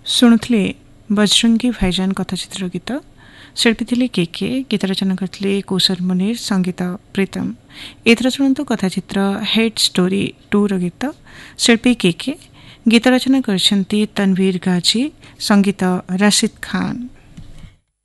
शुणुले बजरंगी भाईजान कथाचित्र गीत शिल्पी थे के गीत रचना करते कौशल मुनीर संगीत प्रीतम एथर शुणु कथाचित्र हेड स्टोरी 2 गीत शिल्पी के गीत रचना कर तनवीर गाजी संगीत राशिद खान।